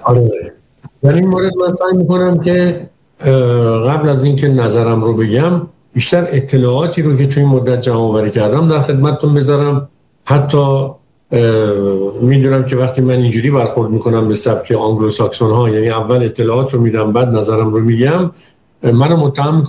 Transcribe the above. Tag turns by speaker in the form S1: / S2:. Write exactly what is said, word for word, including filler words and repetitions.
S1: آره، در این مورد من سعی میکنم که قبل از اینکه نظرم رو بگم بیشتر اطلاعاتی رو که توی این مدت جمع آوری کردم در خدمتتون بذارم. حتی میدونم که وقتی من اینجوری برخورد میکنم به سبک آنگلو ساکسون ها، یعنی اول اطلاعات رو میدم بعد نظرم رو میگم، منو متهم